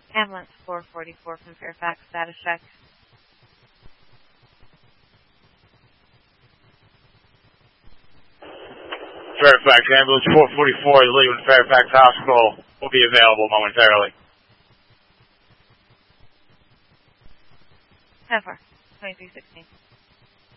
Ambulance 444 from Fairfax, status check. Fairfax, ambulance 444 is leaving Fairfax Hospital. Will be available momentarily. 10-4, 2316.